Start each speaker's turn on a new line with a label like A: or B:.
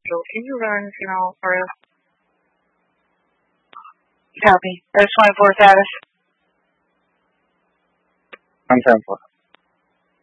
A: So can you run, for copy? That's 24 status.
B: I'm 10-4.